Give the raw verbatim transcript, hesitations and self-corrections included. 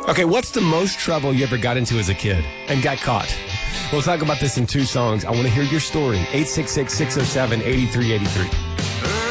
Okay, what's the most trouble you ever got into as a kid and got caught? We'll talk about this in two songs. I want to hear your story. eight six six, six oh seven, eight three eight three.